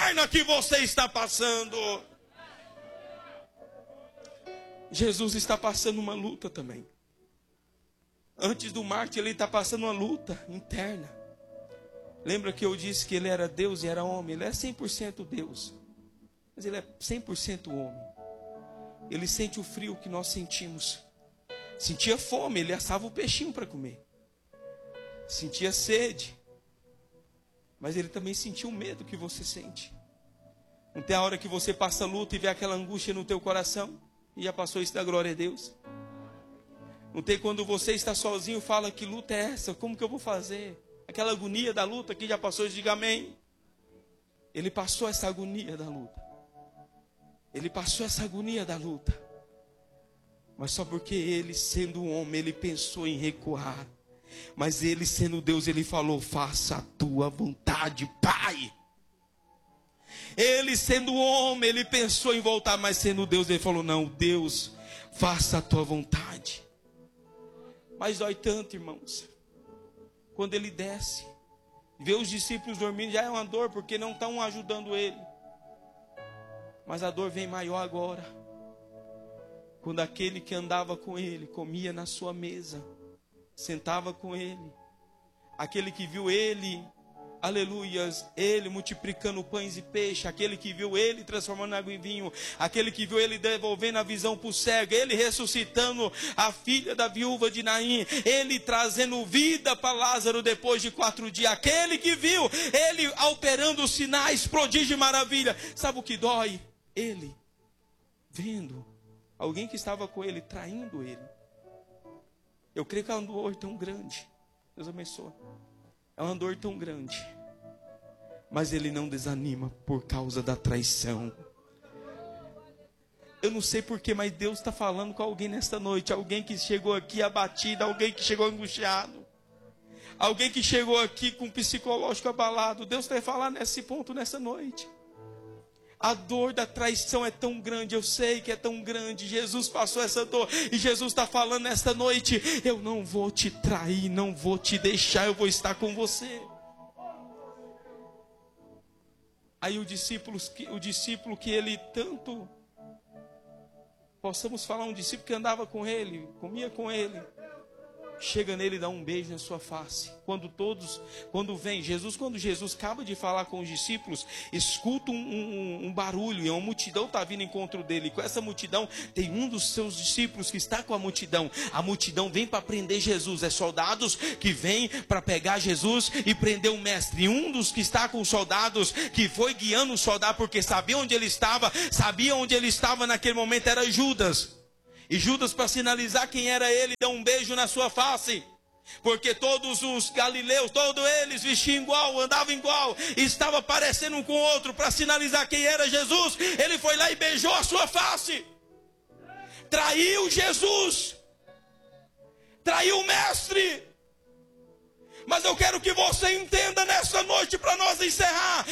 interna que você está passando. Jesus está passando uma luta também. Antes do Marte, ele está passando uma luta interna. Lembra que eu disse que ele era Deus e era homem? Ele é 100% Deus, mas ele é 100% homem. Ele sente o frio que nós sentimos. Sentia fome, ele assava o peixinho para comer. Sentia sede, mas ele também sentia o medo que você sente. Não tem a hora que você passa luta e vê aquela angústia no teu coração? E já passou isso da glória a Deus? Não tem quando você está sozinho e fala: que luta é essa? Como que eu vou fazer? Aquela agonia da luta que já passou, diga amém. Ele passou essa agonia da luta. Ele passou essa agonia da luta. Mas só porque ele, sendo um homem, ele pensou em recuar. Mas ele, sendo Deus, ele falou: faça a tua vontade, Pai. Ele, sendo homem, ele pensou em voltar. Mas sendo Deus, ele falou: não, Deus, faça a tua vontade. Mas dói tanto, irmãos. Quando ele desce, vê os discípulos dormindo, já é uma dor, porque não estão ajudando ele. Mas a dor vem maior agora, quando aquele que andava com ele, comia na sua mesa, sentava com ele, aquele que viu ele, aleluias, ele multiplicando pães e peixe, aquele que viu ele transformando água em vinho, aquele que viu ele devolvendo a visão para o cego, ele ressuscitando a filha da viúva de Naim, ele trazendo vida para Lázaro depois de 4 dias, aquele que viu ele operando os sinais, prodígio e maravilha. Sabe o que dói? Ele vendo alguém que estava com ele, traindo ele. Eu creio que é uma dor tão grande. Deus abençoe. É uma dor tão grande. Mas ele não desanima por causa da traição. Eu não sei porquê, mas Deus está falando com alguém nesta noite. Alguém que chegou aqui abatido, alguém que chegou angustiado, alguém que chegou aqui com o psicológico abalado. Deus vai falar nesse ponto nessa noite. A dor da traição é tão grande, eu sei que é tão grande. Jesus passou essa dor e Jesus está falando nesta noite: eu não vou te trair, não vou te deixar, eu vou estar com você. Aí o discípulo que ele tanto, possamos falar, um discípulo que andava com ele, comia com ele, chega nele e dá um beijo na sua face. Quando Jesus acaba de falar com os discípulos, escuta um barulho, e uma multidão está vindo em encontro dele. E com essa multidão tem um dos seus discípulos que está com a multidão. A multidão vem para prender Jesus. É soldados que vêm para pegar Jesus e prender o mestre. E um dos que está com os soldados, que foi guiando o soldado, porque sabia onde ele estava naquele momento, era Judas. E Judas, para sinalizar quem era ele, deu um beijo na sua face. Porque todos os galileus, todos eles vestiam igual, andavam igual, estavam parecendo um com o outro. Para sinalizar quem era Jesus, ele foi lá e beijou a sua face. Traiu Jesus. Traiu o mestre. Mas eu quero que você entenda nessa noite, para nós encerrar.